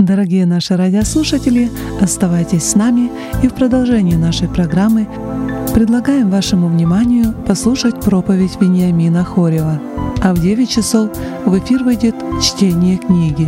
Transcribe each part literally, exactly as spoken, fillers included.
Дорогие наши радиослушатели, оставайтесь с нами, и в продолжении нашей программы предлагаем вашему вниманию послушать проповедь Вениамина Хорева. А в девять часов в эфир выйдет чтение книги.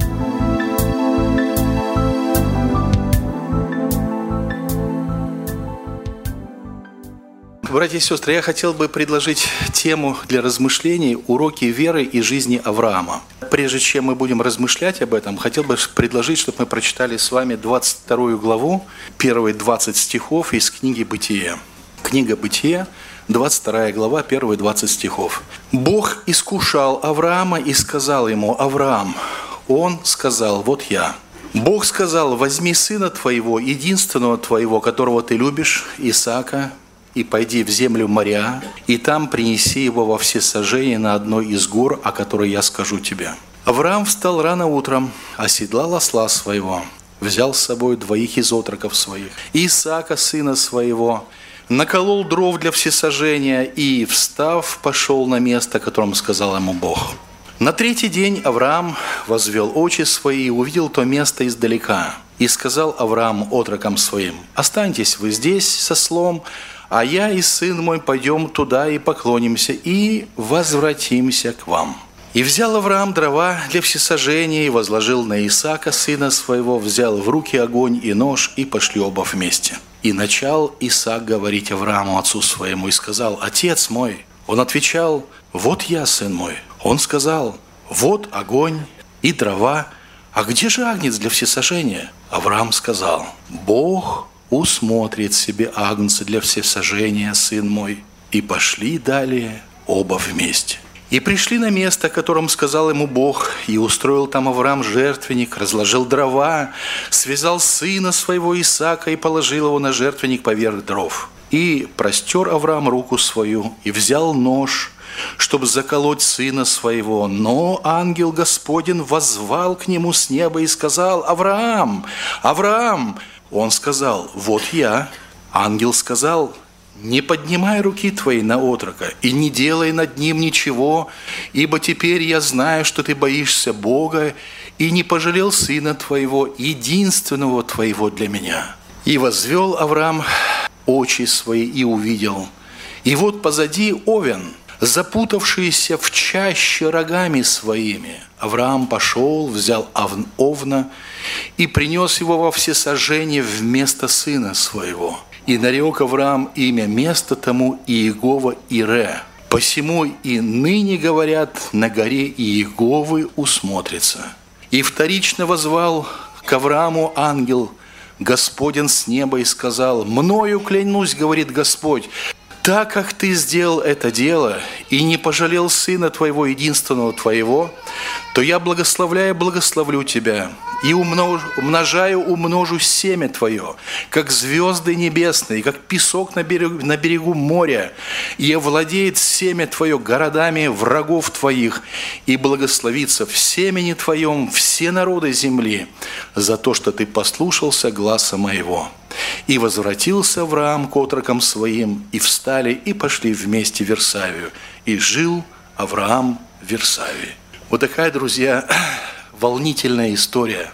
Братья и сестры, я хотел бы предложить тему для размышлений «Уроки веры и жизни Авраама». Прежде чем мы будем размышлять об этом, хотел бы предложить, чтобы мы прочитали с вами двадцать вторую главу, первые двадцать стихов из книги «Бытие». Книга «Бытие», двадцать вторая глава, первые двадцать стихов. «Бог искушал Авраама и сказал ему: Авраам, он сказал: вот я. Бог сказал: возьми сына твоего, единственного твоего, которого ты любишь, Исаака, и пойди в землю Мория, и там принеси его во всесожжение на одной из гор, о которой я скажу тебе. Авраам встал рано утром, оседлал осла своего, взял с собой двоих из отроков своих, и Исаака, сына своего, наколол дров для всесожжения, и, встав, пошел на место, о котором сказал ему Бог. На третий день Авраам возвел очи свои и увидел то место издалека. И сказал Авраам отрокам своим: останьтесь вы здесь со ослом, а я и сын мой пойдем туда и поклонимся, и возвратимся к вам. И взял Авраам дрова для всесожжения, и возложил на Исаака, сына своего, взял в руки огонь и нож, и пошли оба вместе. И начал Исаак говорить Аврааму, отцу своему, и сказал: отец мой. Он отвечал: вот я, сын мой. Он сказал: вот огонь и дрова, а где же агнец для всесожжения? Авраам сказал: Бог усмотрит себе агнца для всесожжения, сын мой. И пошли далее оба вместе. И пришли на место, о котором сказал ему Бог, и устроил там Авраам жертвенник, разложил дрова, связал сына своего Исаака и положил его на жертвенник поверх дров. И простер Авраам руку свою, и взял нож, чтобы заколоть сына своего. Но ангел Господень воззвал к нему с неба и сказал: Авраам, Авраам! Он сказал: вот я. Ангел сказал: не поднимай руки твои на отрока и не делай над ним ничего, ибо теперь я знаю, что ты боишься Бога и не пожалел сына твоего, единственного твоего для меня. И возвел Авраам очи свои и увидел. И вот позади овен, запутавшийся в чаще рогами своими. Авраам пошел, взял овна и принес его во всесожжение вместо сына своего. И нарек Авраам имя места тому Иегова Ире. Посему и ныне говорят: на горе Иеговы усмотрится. И вторично воззвал к Аврааму ангел Господень с неба и сказал: мною клянусь, говорит Господь, так как ты сделал это дело и не пожалел сына твоего, единственного твоего, то я благословляю, благословлю тебя, и умножу, умножаю, умножу семя твое, как звезды небесные, как песок на берегу, на берегу моря, и овладеет семя твое городами врагов твоих, и благословится в семени твоем все народы земли за то, что ты послушался гласа моего. И возвратился Авраам к отрокам своим, и встали, и пошли вместе в Вирсавию. И жил Авраам в Вирсавии. Вот такая, друзья, волнительная история.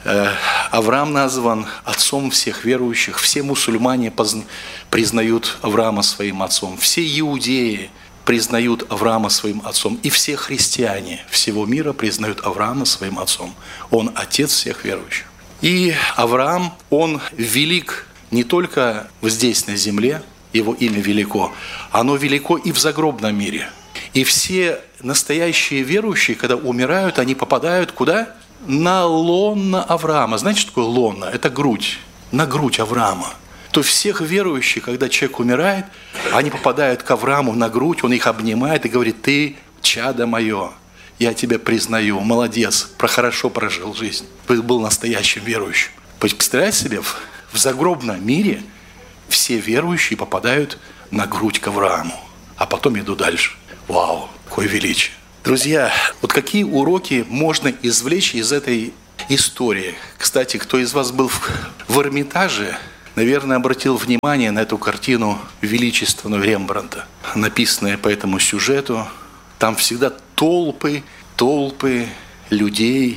Авраам назван отцом всех верующих. Все мусульмане признают Авраама своим отцом. Все иудеи признают Авраама своим отцом. И все христиане всего мира признают Авраама своим отцом. Он отец всех верующих. И Авраам, он велик не только здесь на земле, его имя велико, оно велико и в загробном мире. И все настоящие верующие, когда умирают, они попадают куда? На лоно Авраама. Знаете, что такое лоно? Это грудь, на грудь Авраама. То всех верующих, когда человек умирает, они попадают к Аврааму на грудь, он их обнимает и говорит: ты чадо мое. Я тебя признаю, молодец, про хорошо прожил жизнь. Ты был настоящим верующим. Представляете себе, в, в загробном мире все верующие попадают на грудь к Аврааму, а потом идут дальше. Вау, какое величие. Друзья, вот какие уроки можно извлечь из этой истории? Кстати, кто из вас был в, в Эрмитаже, наверное, обратил внимание на эту картину величественную Рембрандта, написанную по этому сюжету. Там всегда толпы, толпы людей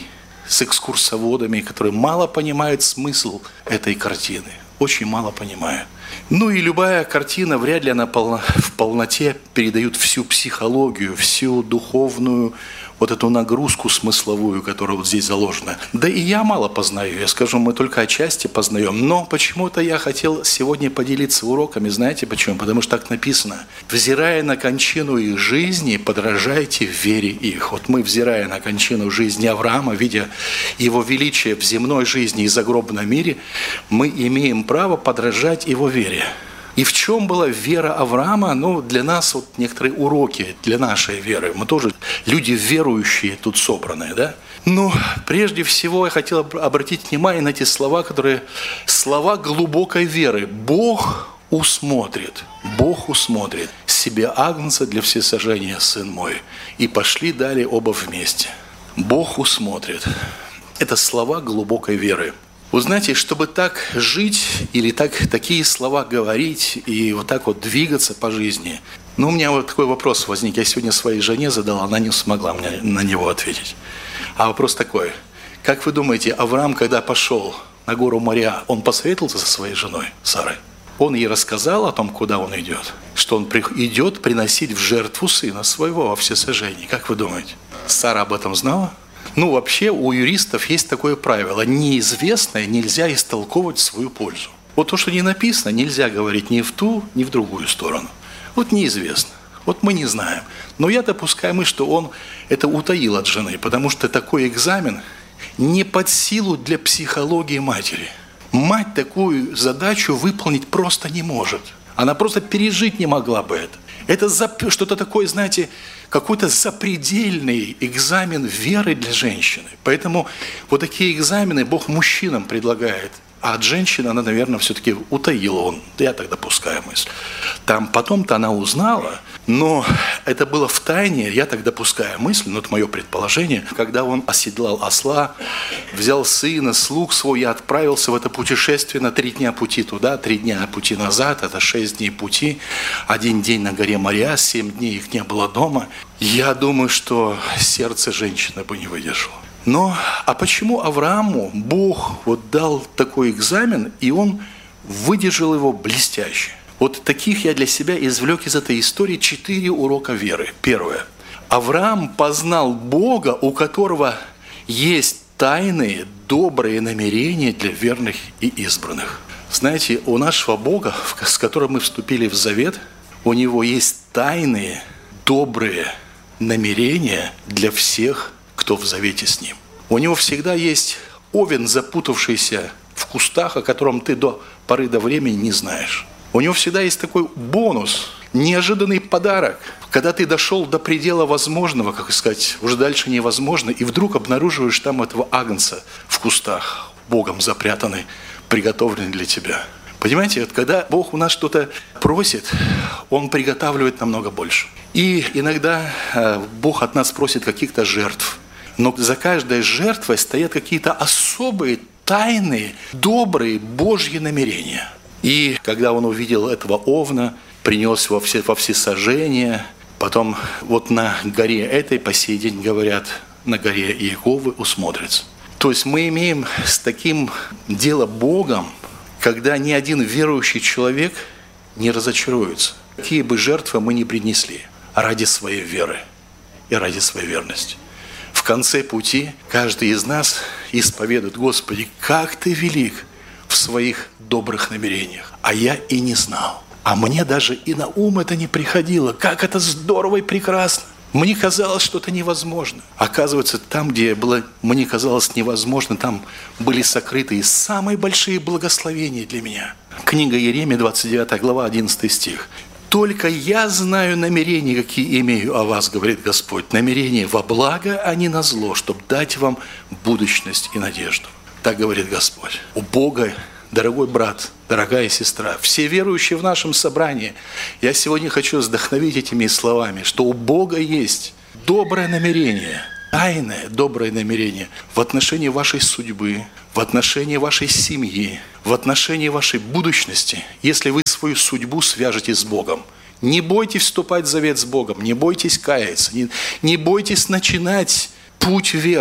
с экскурсоводами, которые мало понимают смысл этой картины. Очень мало понимают. Ну и любая картина, вряд ли она полно, в полноте передает всю психологию, всю духовную вот эту нагрузку смысловую, которая вот здесь заложена. Да и я мало познаю, я скажу, мы только отчасти познаем. Но почему-то я хотел сегодня поделиться уроками. Знаете почему? Потому что так написано. «Взирая на кончину их жизни, подражайте в вере их». Вот мы, взирая на кончину жизни Авраама, видя его величие в земной жизни и загробном мире, мы имеем право подражать его вере. И в чем была вера Авраама? Ну, для нас вот некоторые уроки для нашей веры. Мы тоже люди верующие тут собранные, да? Но прежде всего я хотел обратить внимание на эти слова, которые слова глубокой веры. Бог усмотрит, Бог усмотрит себе агнца для всесожжения, сын мой. И пошли далее оба вместе. Бог усмотрит. Это слова глубокой веры. Вы знаете, чтобы так жить или так, такие слова говорить и вот так вот двигаться по жизни, ну, у меня вот такой вопрос возник. Я сегодня своей жене задал, она не смогла мне на него ответить. А вопрос такой. Как вы думаете, Авраам, когда пошел на гору Мория, он посоветовался со своей женой Сарой? Он ей рассказал о том, куда он идет, что он идет приносить в жертву сына своего во всесожжении. Как вы думаете, Сара об этом знала? Ну, вообще у юристов есть такое правило. Неизвестное нельзя истолковывать в свою пользу. Вот то, что не написано, нельзя говорить ни в ту, ни в другую сторону. Вот неизвестно. Вот мы не знаем. Но я допускаю мысль, что он это утаил от жены, потому что такой экзамен не под силу для психологии матери. Мать такую задачу выполнить просто не может. Она просто пережить не могла бы это. Это что-то такое, знаете, какой-то запредельный экзамен веры для женщины. Поэтому вот такие экзамены Бог мужчинам предлагает. А от женщины она, наверное, все-таки утаила он. Я так допускаю мысль. Там потом-то она узнала, но это было в тайне, я так допускаю мысль, но это мое предположение, когда он оседлал осла, взял сына, слуг свой и отправился в это путешествие на три дня пути туда, три дня пути назад, это шесть дней пути, один день на горе Мория, семь дней их не было дома. Я думаю, что сердце женщины бы не выдержало. Но, а почему Аврааму Бог вот дал такой экзамен, и он выдержал его блестяще? Вот таких я для себя извлек из этой истории четыре урока веры. Первое. Авраам познал Бога, у которого есть тайные, добрые намерения для верных и избранных. Знаете, у нашего Бога, с которым мы вступили в завет, у него есть тайные, добрые намерения для всех, кто в завете с ним. У него всегда есть овен, запутавшийся в кустах, о котором ты до поры до времени не знаешь. У него всегда есть такой бонус, неожиданный подарок, когда ты дошел до предела возможного, как сказать, уже дальше невозможно, и вдруг обнаруживаешь там этого агнца в кустах, Богом запрятанный, приготовленный для тебя. Понимаете, вот когда Бог у нас что-то просит, Он приготавливает намного больше. И иногда э, Бог от нас просит каких-то жертв. Но за каждой жертвой стоят какие-то особые, тайные, добрые Божьи намерения. И когда он увидел этого овна, принес во, все, во всесожжение, потом вот на горе этой, по сей день говорят, на горе Иеговы усмотрится. То есть мы имеем с таким дело Богом, когда ни один верующий человек не разочаруется. Какие бы жертвы мы ни принесли ради своей веры и ради своей верности. В конце пути каждый из нас исповедует: Господи, как Ты велик в своих добрых намерениях, а я и не знал. А мне даже и на ум это не приходило. Как это здорово и прекрасно. Мне казалось, что это невозможно. Оказывается, там, где было, мне казалось невозможно, там были сокрыты и самые большие благословения для меня. Книга Иеремии, двадцать девятая глава, одиннадцатый стих. «Только я знаю намерения, какие имею о вас, говорит Господь, намерения во благо, а не на зло, чтобы дать вам будущность и надежду». Так говорит Господь. У Бога, дорогой брат, дорогая сестра, все верующие в нашем собрании, я сегодня хочу вдохновить этими словами, что у Бога есть доброе намерение, тайное доброе намерение в отношении вашей судьбы, в отношении вашей семьи, в отношении вашей будущности, если вы свою судьбу свяжете с Богом. Не бойтесь вступать в завет с Богом, не бойтесь каяться, не, не бойтесь начинать путь веры.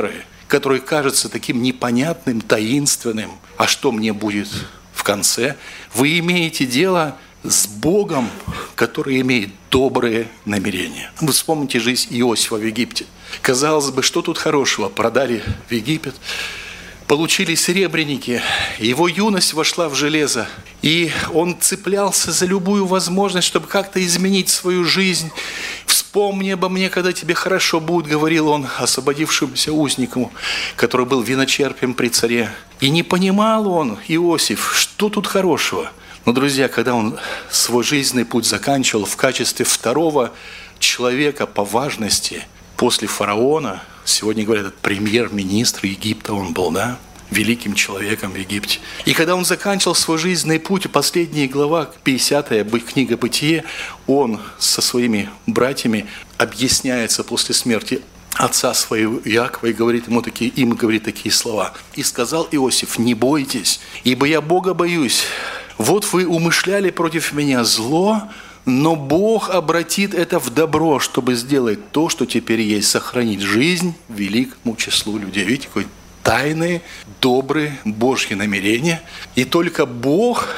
который кажется таким непонятным, таинственным. А что мне будет в конце? Вы имеете дело с Богом, который имеет добрые намерения. Вы вспомните жизнь Иосифа в Египте. Казалось бы, что тут хорошего? Продали в Египет, получили серебряники, его юность вошла в железо, и он цеплялся за любую возможность, чтобы как-то изменить свою жизнь. «Вспомни обо мне, когда тебе хорошо будет», — говорил он освободившемуся узнику, который был виночерпием при царе. И не понимал он, Иосиф, что тут хорошего. Но, друзья, когда он свой жизненный путь заканчивал в качестве второго человека по важности после фараона, сегодня говорят, премьер-министр Египта он был, да, великим человеком в Египте. И когда он заканчивал свой жизненный путь, последняя глава, пятидесятая книга «Бытие», он со своими братьями объясняется после смерти отца своего Иакова и говорит ему такие, им говорит такие слова. «И сказал Иосиф: не бойтесь, ибо я Бога боюсь. Вот вы умышляли против меня зло, но Бог обратит это в добро, чтобы сделать то, что теперь есть, сохранить жизнь великому числу людей». Видите, какой тайные, добрые Божьи намерения. И только Бог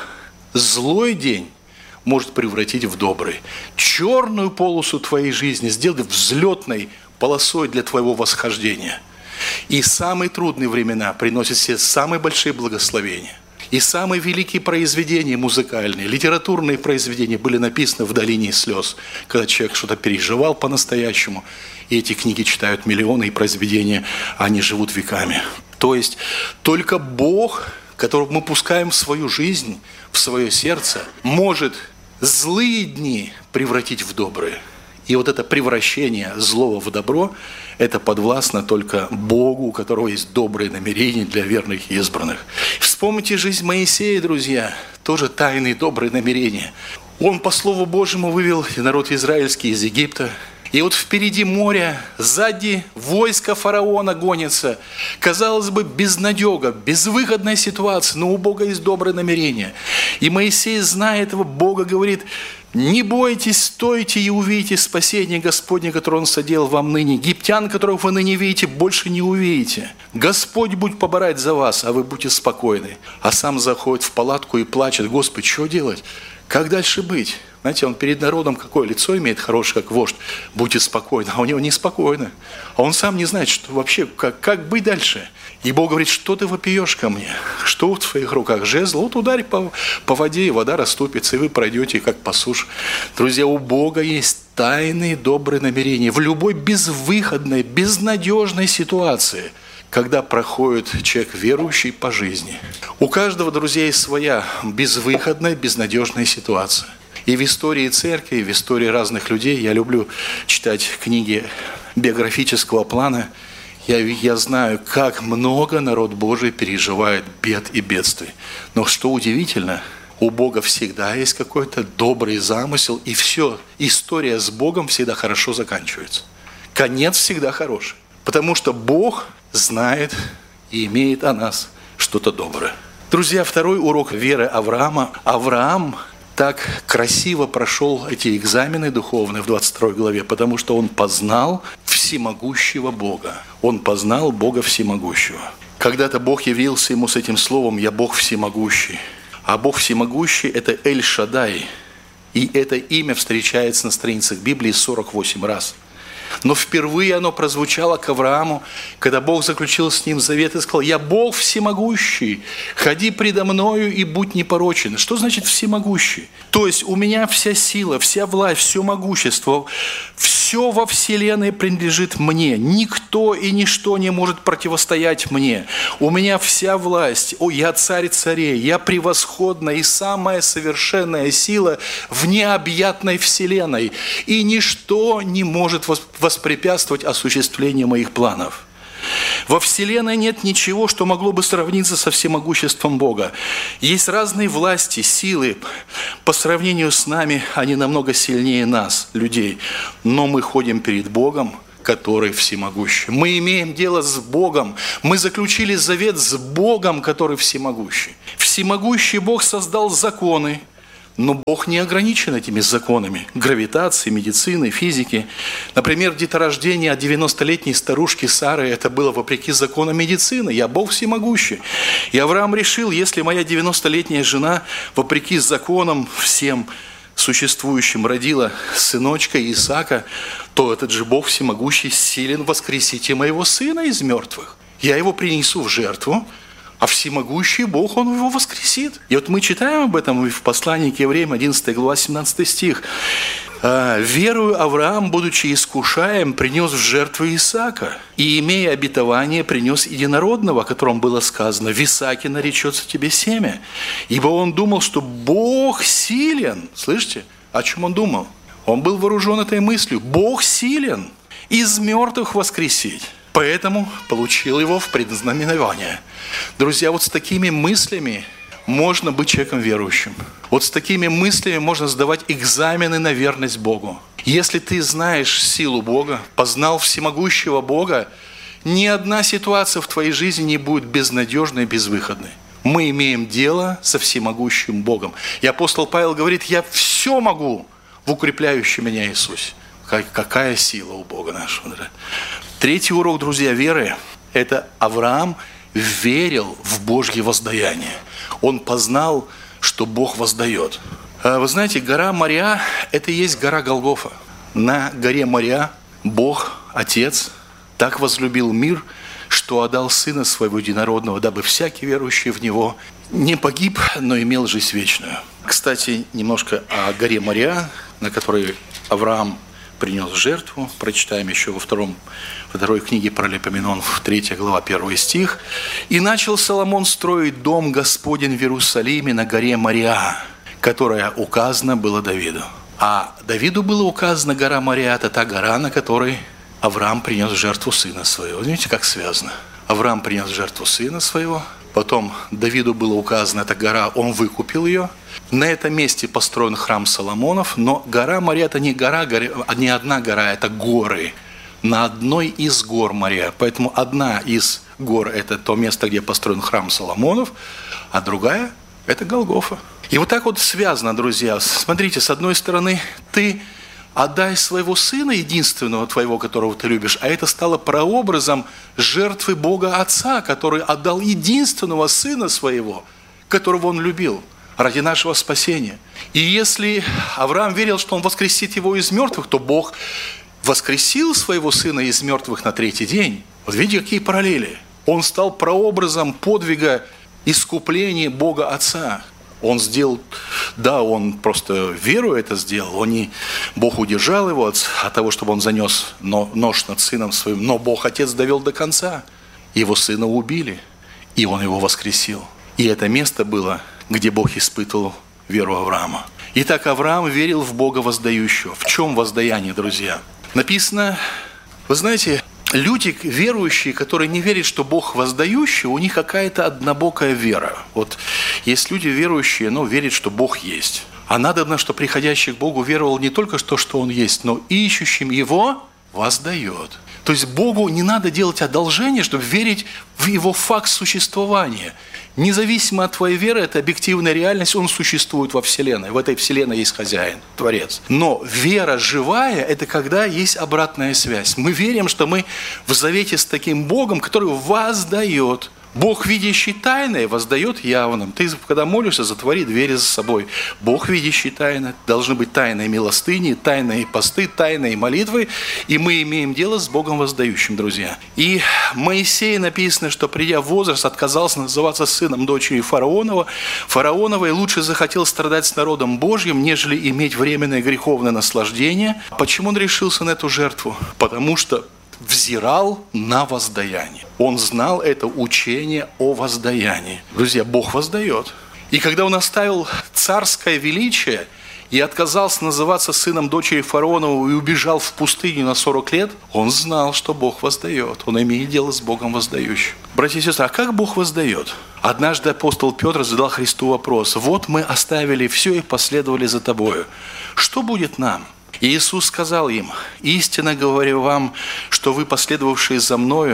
злой день может превратить в добрый. Черную полосу твоей жизни сделай взлетной полосой для твоего восхождения. И самые трудные времена приносят себе самые большие благословения. И самые великие произведения музыкальные, литературные произведения были написаны в долине слез, когда человек что-то переживал по-настоящему, и эти книги читают миллионы, и произведения, они живут веками. То есть только Бог, которого мы пускаем в свою жизнь, в свое сердце, может злые дни превратить в добрые. И вот это превращение злого в добро, это подвластно только Богу, у которого есть добрые намерения для верных и избранных. Вспомните жизнь Моисея, друзья, тоже тайные добрые намерения. Он по Слову Божьему вывел народ израильский из Египта. И вот впереди море, сзади войско фараона гонится. Казалось бы, безнадега, безвыходная ситуация, но у Бога есть добрые намерения. И Моисей, зная этого, Бога говорит: не бойтесь, стойте и увидите спасение Господне, которое Он соделал вам ныне. Египтян, которых вы ныне видите, больше не увидите. Господь будет поборать за вас, а вы будьте спокойны. А сам заходит в палатку и плачет: Господи, что делать? Как дальше быть? Знаете, он перед народом какое лицо имеет хорошее, как вождь. Будьте спокойны. А у него неспокойно. А он сам не знает, что вообще, как, как быть дальше. И Бог говорит: что ты вопиешь ко мне? Что в твоих руках? Жезл? Вот ударь по, по воде, и вода расступится, и вы пройдете, как по суше. Друзья, у Бога есть тайные добрые намерения. В любой безвыходной, безнадежной ситуации, когда проходит человек верующий по жизни. У каждого, друзья, есть своя безвыходная, безнадежная ситуация. И в истории церкви, и в истории разных людей, я люблю читать книги биографического плана, я, я знаю, как много народ Божий переживает бед и бедствий. Но что удивительно, у Бога всегда есть какой-то добрый замысел, и все, история с Богом всегда хорошо заканчивается. Конец всегда хороший, потому что Бог знает и имеет о нас что-то доброе. Друзья, второй урок веры Авраама. Авраам так красиво прошел эти экзамены духовные в двадцать второй главе, потому что он познал всемогущего Бога. Он познал Бога всемогущего. Когда-то Бог явился ему с этим словом: «Я Бог всемогущий». А Бог всемогущий – это Эль-Шадай. И это имя встречается на страницах Библии сорок восемь раз. Но впервые оно прозвучало к Аврааму, когда Бог заключил с ним завет и сказал: «Я Бог всемогущий, ходи предо мною и будь непорочен». Что значит всемогущий? То есть у меня вся сила, вся власть, все могущество, все во вселенной принадлежит мне. Никто и ничто не может противостоять мне. У меня вся власть. О, я царь царей, я превосходная и самая совершенная сила в необъятной вселенной. И ничто не может воспринимать воспрепятствовать осуществлению моих планов. Во Вселенной нет ничего, что могло бы сравниться со всемогуществом Бога. Есть разные власти, силы. По сравнению с нами они намного сильнее нас, людей. Но мы ходим перед Богом, который всемогущий. Мы имеем дело с Богом. Мы заключили завет с Богом, который всемогущий. Всемогущий Бог создал законы, Но Бог не ограничен этими законами гравитации, медицины, физики. Например, деторождение от девяностолетней старушки Сары – это было вопреки законам медицины. Я Бог всемогущий. И Авраам решил, если моя девяностолетняя жена вопреки законам всем существующим родила сыночка Исаака, то этот же Бог всемогущий силен воскресить и моего сына из мертвых. Я его принесу в жертву, а всемогущий Бог, Он его воскресит. И вот мы читаем об этом в послании к Евреям, одиннадцатая глава, семнадцатый стих. «Верую Авраам, будучи искушаем, принес в жертву Исаака, и, имея обетование, принес единородного, о котором было сказано, в Исааке наречется тебе семя. Ибо он думал, что Бог силен». Слышите, о чем он думал? Он был вооружен этой мыслью. Бог силен из мертвых воскресить. Поэтому получил его в предзнаменование. Друзья, вот с такими мыслями можно быть человеком верующим. Вот с такими мыслями можно сдавать экзамены на верность Богу. Если ты знаешь силу Бога, познал всемогущего Бога, ни одна ситуация в твоей жизни не будет безнадежной и безвыходной. Мы имеем дело со всемогущим Богом. И апостол Павел говорит: я все могу в укрепляющем меня Иисусе. Какая сила у Бога нашего. Третий урок, друзья, веры – это Авраам верил в Божье воздаяние. Он познал, что Бог воздает. Вы знаете, гора Мориа – это и есть гора Голгофа. На горе Мориа Бог, Отец, так возлюбил мир, что отдал Сына Своего Единородного, дабы всякий верующий в Него не погиб, но имел жизнь вечную. Кстати, немножко о горе Мориа, на которой Авраам принес жертву. Прочитаем еще во втором, во второй книге Паралипоменон, третья глава, первый стих. «И начал Соломон строить дом Господень в Иерусалиме на горе Мориа, которая указана была Давиду». А Давиду было указано гора Мориа, это та гора, на которой Авраам принес жертву сына своего. Видите, как связано? Авраам принес жертву сына своего, потом Давиду было указано эта гора, он выкупил ее. На этом месте построен храм Соломонов, но гора Мориа – это не гора, не одна гора, это горы. На одной из гор Мориа. Поэтому одна из гор – это то место, где построен храм Соломонов, а другая – это Голгофа. И вот так вот связано, друзья. Смотрите, с одной стороны, ты отдай своего сына, единственного твоего, которого ты любишь, а это стало прообразом жертвы Бога Отца, который отдал единственного сына своего, которого он любил, ради нашего спасения. И если Авраам верил, что он воскресит его из мертвых, то Бог воскресил своего сына из мертвых на третий день. Вот видите, какие параллели. Он стал прообразом подвига искупления Бога Отца. Он сделал, да, он просто веру это сделал, он не, Бог удержал его от, от того, чтобы он занес нож над сыном своим, но Бог Отец довел до конца. Его сына убили, и он его воскресил. И это место было, где Бог испытывал веру Авраама. Итак, Авраам верил в Бога воздающего. В чем воздаяние, друзья? Написано, вы знаете, люди верующие, которые не верят, что Бог воздающий, у них какая-то однобокая вера. Вот есть люди верующие, но верят, что Бог есть. А надобно, что приходящий к Богу веровал не только то, что Он есть, но ищущим Его воздает. То есть Богу не надо делать одолжение, чтобы верить в Его факт существования. Независимо от твоей веры, это объективная реальность, Он существует во Вселенной. В этой Вселенной есть Хозяин, Творец. Но вера живая – это когда есть обратная связь. Мы верим, что мы в завете с таким Богом, который воздает. Бог, видящий тайное, воздает явным. Ты, когда молишься, затвори двери за собой. Бог, видящий тайное. Должны быть тайные милостыни, тайные посты, тайные молитвы. И мы имеем дело с Богом воздающим, друзья. И Моисей написано, что придя в возраст, отказался называться сыном дочери фараонова. Фараоновой лучше захотел страдать с народом Божьим, нежели иметь временное греховное наслаждение. Почему он решился на эту жертву? Потому что взирал на воздаяние. Он знал это учение о воздаянии. Друзья, Бог воздает. И когда он оставил царское величие и отказался называться сыном дочери фараонова и убежал в пустыню на сорок лет, он знал, что Бог воздает. Он имеет дело с Богом воздающим. Братья и сестры, а как Бог воздает? Однажды апостол Петр задал Христу вопрос: «Вот мы оставили все и последовали за Тобою. Что будет нам?» И Иисус сказал им: «Истинно говорю вам, что вы, последовавшие за Мною,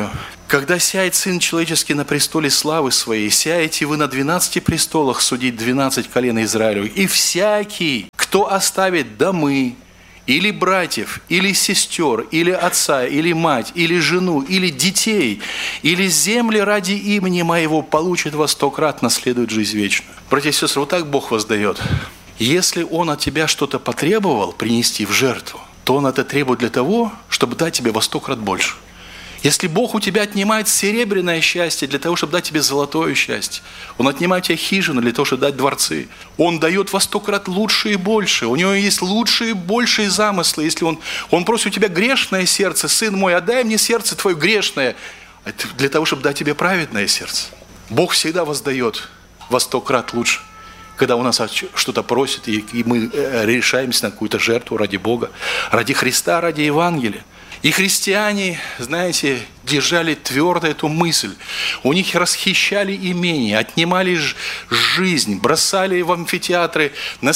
Когда сяет Сын Человеческий на престоле славы Своей, сяете вы на двенадцати престолах судить двенадцать колен Израилевых. И всякий, кто оставит домы, или братьев, или сестер, или отца, или мать, или жену, или детей, или земли ради имени Моего, получит во сто крат, наследует жизнь вечную. Братья и сестры, вот так Бог воздает. Если Он от тебя что-то потребовал принести в жертву, то Он это требует для того, чтобы дать тебе во сто крат больше. Если Бог у тебя отнимает серебряное счастье для того, чтобы дать тебе золотое счастье, Он отнимает у тебя хижину для того, чтобы дать дворцы, Он дает во сто крат лучше и больше. У Него есть лучшие и большие замыслы. Если Он, он просит у тебя грешное сердце, сын мой, отдай мне сердце твое грешное, это для того, чтобы дать тебе праведное сердце. Бог всегда воздает во сто крат лучше, когда у нас что-то просит, и мы решаемся на какую-то жертву ради Бога, ради Христа, ради Евангелия. И христиане, знаете, держали твердо эту мысль. У них расхищали имения, отнимали жизнь, бросали в амфитеатры на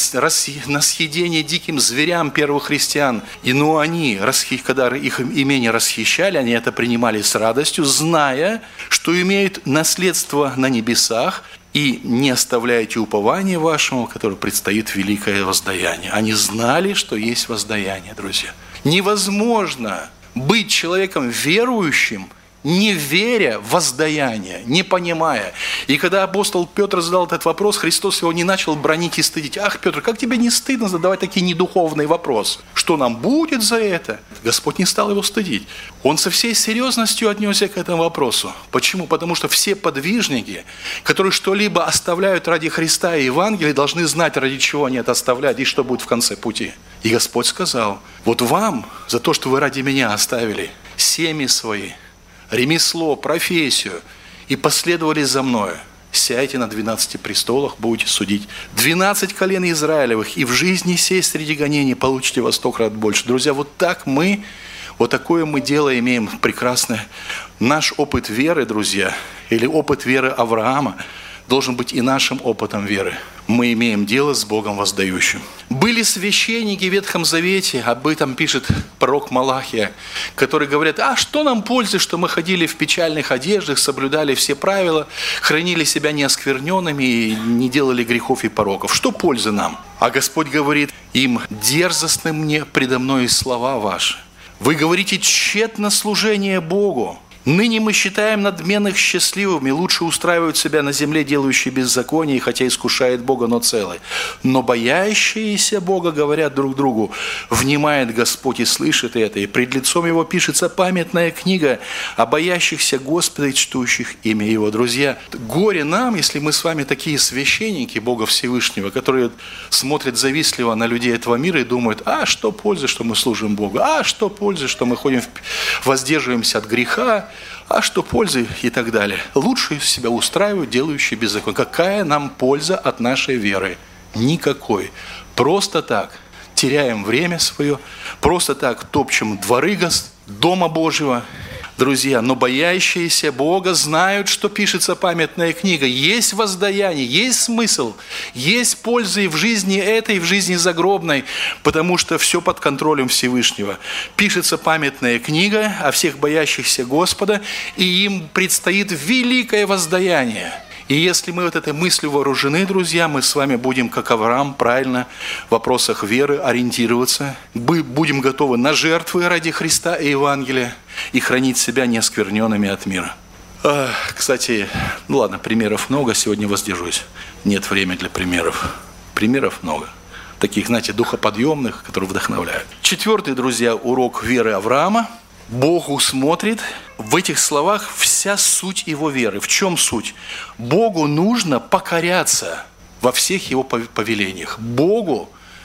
съедение диким зверям первых христиан. И ну они, когда их имения расхищали, они это принимали с радостью, зная, что имеют наследство на небесах, и не оставляйте упования вашему, которое предстоит великое воздаяние. Они знали, что есть воздаяние, друзья. Невозможно быть человеком верующим, не веря в воздаяние, не понимая. И когда апостол Петр задал этот вопрос, Христос его не начал бранить и стыдить. Ах, Петр, как тебе не стыдно задавать такие недуховные вопросы? Что нам будет за это? Господь не стал его стыдить. Он со всей серьезностью отнесся к этому вопросу. Почему? Потому что все подвижники, которые что-либо оставляют ради Христа и Евангелия, должны знать, ради чего они это оставляют и что будет в конце пути. И Господь сказал: вот вам за то, что вы ради меня оставили семьи свои, ремесло, профессию, и последовали за мною, сядьте на двенадцати престолах, будете судить двенадцать колен Израилевых, и в жизни сей среди гонений получите во сто крат больше. Друзья, вот так мы, вот такое мы дело имеем прекрасное. Наш опыт веры, друзья, или опыт веры Авраама, должен быть и нашим опытом веры. Мы имеем дело с Богом воздающим. Были священники в Ветхом Завете, об этом пишет пророк Малахия, которые говорят: а что нам пользы, что мы ходили в печальных одеждах, соблюдали все правила, хранили себя неоскверненными и не делали грехов и пороков. Что пользы нам? А Господь говорит им: дерзостны мне предо мной слова ваши. Вы говорите тщетно служение Богу. Ныне мы считаем надменных счастливыми, лучше устраивают себя на земле, делающие беззаконие, хотя искушает Бога, но целый. Но боящиеся Бога говорят друг другу: внимает Господь и слышит это, и пред лицом Его пишется памятная книга о боящихся Господа и чтущих имя Его. Друзья, горе нам, если мы с вами такие священники Бога Всевышнего, которые смотрят завистливо на людей этого мира и думают: а что пользы, что мы служим Богу, а что пользы, что мы ходим, воздерживаемся от греха, а что пользы и так далее. Лучше себя устраивают делающие беззаконие. Какая нам польза от нашей веры? Никакой. Просто так теряем время свое, просто так топчем дворы Дома Божьего. Друзья, но боящиеся Бога знают, что пишется памятная книга. Есть воздаяние, есть смысл, есть польза и в жизни этой, и в жизни загробной, потому что все под контролем Всевышнего. Пишется памятная книга о всех боящихся Господа, и им предстоит великое воздаяние. И если мы вот этой мыслью вооружены, друзья, мы с вами будем, как Авраам, правильно в вопросах веры ориентироваться. Мы будем готовы на жертвы ради Христа и Евангелия и хранить себя неоскверненными от мира. А, кстати, ну ладно, примеров много, сегодня воздержусь. Нет времени для примеров. Примеров много. Таких, знаете, духоподъемных, которые вдохновляют. Четвертый, друзья, урок веры Авраама. Бог усмотрит в этих словах вся суть его веры. В чем суть? Богу нужно покоряться во всех его повелениях. Богу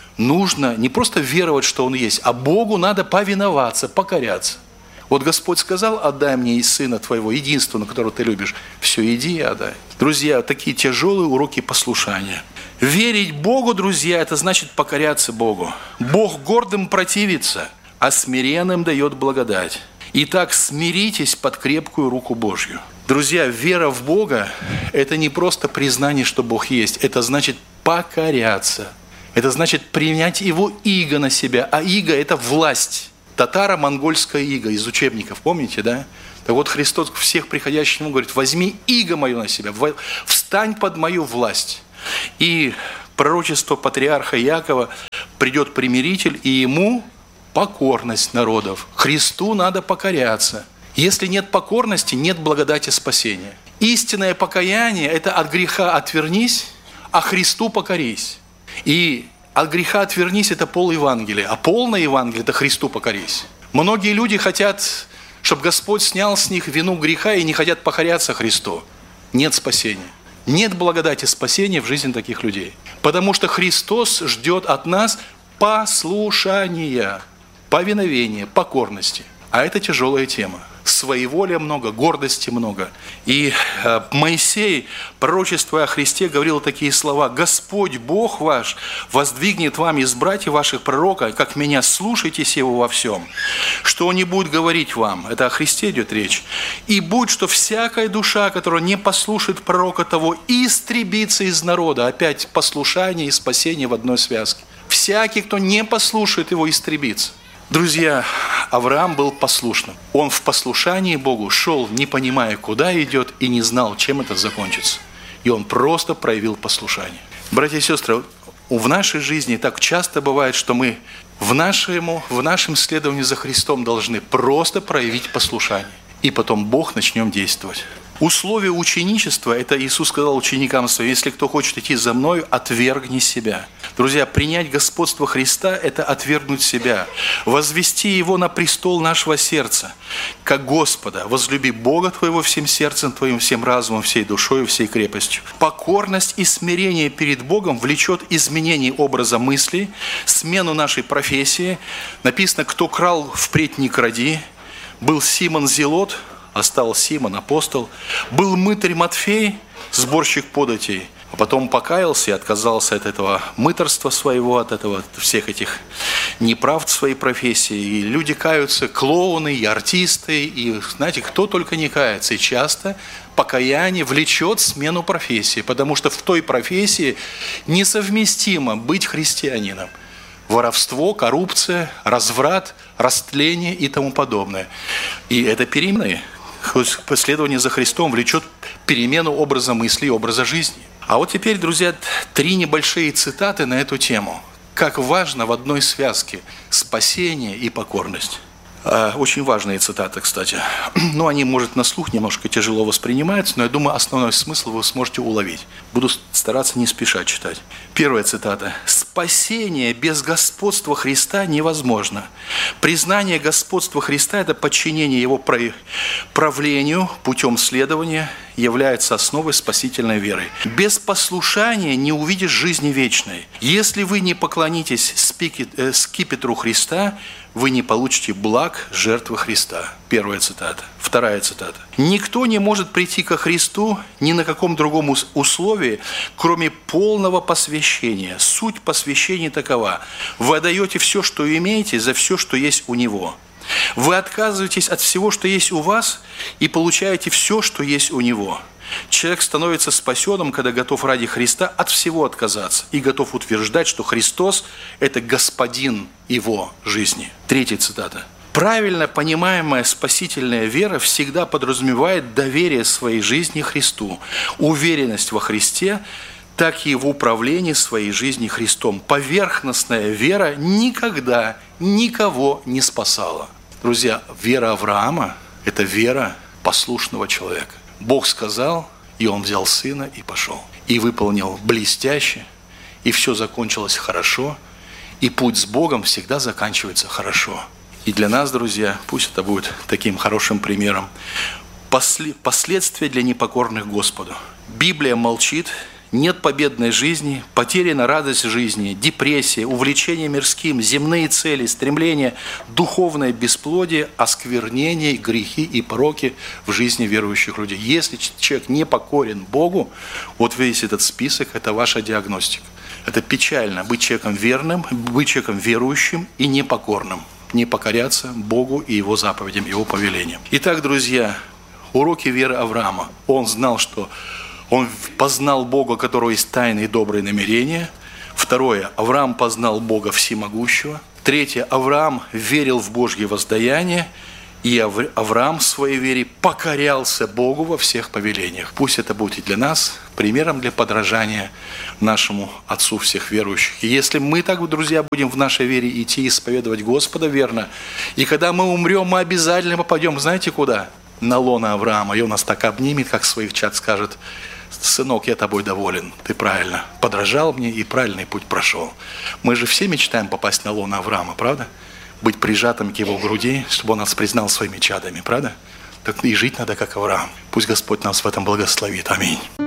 нужно не просто веровать, что Он есть, а Богу надо повиноваться, покоряться. Вот Господь сказал: отдай мне из сына твоего, единственного, которого ты любишь. Все, иди и отдай. Друзья, такие тяжелые уроки послушания. Верить Богу, друзья, это значит покоряться Богу. Бог гордым противится, а смиренным дает благодать. Итак, смиритесь под крепкую руку Божью. Друзья, вера в Бога – это не просто признание, что Бог есть. Это значит покоряться. Это значит принять Его иго на себя. А иго – это власть. Татаро-монгольская иго из учебников, помните, да? Так вот, Христос всех приходящих к Нему говорит: возьми иго мое на себя, встань под мою власть. И пророчество патриарха Иакова: придет примиритель, и ему покорность народов. Христу надо покоряться. Если нет покорности, нет благодати спасения. Истинное покаяние – это от греха отвернись, а Христу покорись. И от греха отвернись – это пол Евангелия, а полное Евангелие – это Христу покорись. Многие люди хотят, чтобы Господь снял с них вину греха, и не хотят покоряться Христу. Нет спасения. Нет благодати спасения в жизни таких людей. Потому что Христос ждет от нас послушания, повиновения, покорности. А это тяжелая тема. Своеволия много, гордости много. И э, Моисей, пророчествуя о Христе, говорил такие слова: «Господь Бог ваш воздвигнет вам из братьев ваших пророка, как меня, слушайтесь его во всем, что он не будет говорить вам». Это о Христе идет речь. «И будь, что всякая душа, которая не послушает пророка того, истребится из народа». Опять послушание и спасение в одной связке. «Всякий, кто не послушает его, истребится». Друзья, Авраам был послушным. Он в послушании Богу шел, не понимая, куда идет, и не знал, чем это закончится. И он просто проявил послушание. Братья и сестры, в нашей жизни так часто бывает, что мы в нашем, в нашем следовании за Христом должны просто проявить послушание. И потом Бог начнем действовать. Условие ученичества, это Иисус сказал ученикам своим: если кто хочет идти за Мною, отвергни себя. Друзья, принять господство Христа – это отвергнуть себя, возвести Его на престол нашего сердца, как Господа. Возлюби Бога твоего всем сердцем твоим, всем разумом, всей душой, всей крепостью. Покорность и смирение перед Богом влечет изменение образа мысли, смену нашей профессии. Написано: кто крал, впредь не кради. Был Симон Зелот, а стал Симон апостол. Был мытарь Матфей, сборщик податей, а потом покаялся и отказался от этого мытарства своего, от этого, от всех этих неправд своей профессии. И люди каются, клоуны, и артисты, и, знаете, кто только не кается. И часто покаяние влечет смену профессии, потому что в той профессии несовместимо быть христианином. Воровство, коррупция, разврат, растление и тому подобное. И это перемены. Последование за Христом влечет перемену образа мысли и образа жизни. А вот теперь, друзья, три небольшие цитаты на эту тему. Как важно в одной связке спасение и покорность. Очень важные цитаты, кстати. Ну, они, может, на слух немножко тяжело воспринимаются, но я думаю, основной смысл вы сможете уловить. Буду стараться не спеша читать. Первая цитата. «Спасение без господства Христа невозможно. Признание господства Христа – это подчинение Его правлению путем следования, является основой спасительной веры. Без послушания не увидишь жизни вечной. Если вы не поклонитесь скипетру Христа, вы не получите благ жертвы Христа». Первая цитата. Вторая цитата. «Никто не может прийти ко Христу ни на каком другом условии, кроме полного посвящения. Суть посвящения такова: вы отдаете все, что имеете, за все, что есть у Него. Вы отказываетесь от всего, что есть у вас, и получаете все, что есть у Него. Человек становится спасенным, когда готов ради Христа от всего отказаться и готов утверждать, что Христос – это Господин его жизни». Третья цитата. «Правильно понимаемая спасительная вера всегда подразумевает доверие своей жизни Христу, уверенность во Христе, так и в управлении своей жизнью Христом. Поверхностная вера никогда никого не спасала». Друзья, вера Авраама – это вера послушного человека. Бог сказал, и он взял сына и пошел. И выполнил блестяще, и все закончилось хорошо, и путь с Богом всегда заканчивается хорошо. И для нас, друзья, пусть это будет таким хорошим примером. Последствия для непокорных Господу. Библия молчит. Нет победной жизни, потеряна радость жизни, депрессия, увлечение мирским, земные цели, стремление, духовное бесплодие, осквернение, грехи и пороки в жизни верующих людей. Если человек не покорен Богу, вот весь этот список – это ваша диагностика. Это печально – быть человеком верным, быть человеком верующим и непокорным. Не покоряться Богу и Его заповедям, Его повелениям. Итак, друзья, уроки веры Авраама. Он знал, что он познал Бога, у которого есть тайные и добрые намерения. Второе. Авраам познал Бога всемогущего. Третье. Авраам верил в Божье воздаяние. И Авраам в своей вере покорялся Богу во всех повелениях. Пусть это будет и для нас примером для подражания нашему Отцу всех верующих. И если мы так, друзья, будем в нашей вере идти и исповедовать Господа верно, и когда мы умрем, мы обязательно попадем, знаете куда? На лоно Авраама. И он нас так обнимет, как своих чад скажет: сынок, я тобой доволен, ты правильно подражал мне и правильный путь прошел. Мы же все мечтаем попасть на лоно Авраама, правда? Быть прижатым к его груди, чтобы он нас признал своими чадами, правда? Так и жить надо, как Авраам. Пусть Господь нас в этом благословит. Аминь.